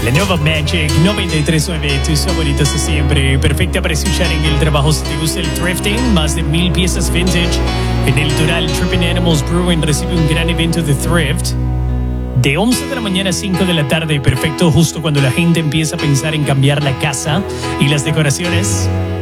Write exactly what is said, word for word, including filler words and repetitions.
La nueva Magic noventa y tres punto nueve, tus favoritos de siempre. Perfecta para escuchar en el trabajo si te gusta el thrifting. Más de mil piezas vintage. En el Doral, Tripping Animals Brewing recibe un gran evento de thrift. De once de la mañana a cinco de la tarde. Perfecto justo cuando la gente empieza a pensar en cambiar la casa y las decoraciones.